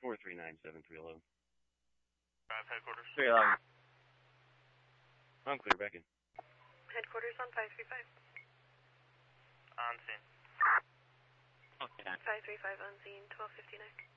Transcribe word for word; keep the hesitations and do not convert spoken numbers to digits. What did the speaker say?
four three nine seven three eleven. Five headquarters. three eleven. I'm clear, back in. Headquarters on five three five. On scene. Okay. five three five on scene, twelve fifty-nine.